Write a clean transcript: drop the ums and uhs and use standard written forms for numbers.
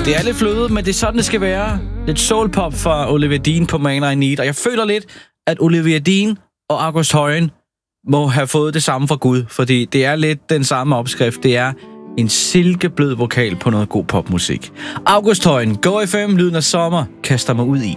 Det er lidt flødet, men det er sådan, det skal være. Lidt soulpop fra Olivia Dean på Man I Need. Og jeg føler lidt, at Olivia Dean og August Højen må have fået det samme fra Gud. Fordi det er lidt den samme opskrift. Det er en silkeblød vokal på noget god popmusik. August Højen, Go FM, lyden af sommer, kaster mig ud i.